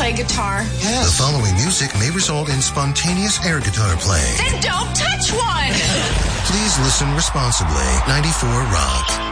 play guitar? Yes. The following music may result in spontaneous air guitar playing. Then don't touch one! Please listen responsibly. 94 Rock.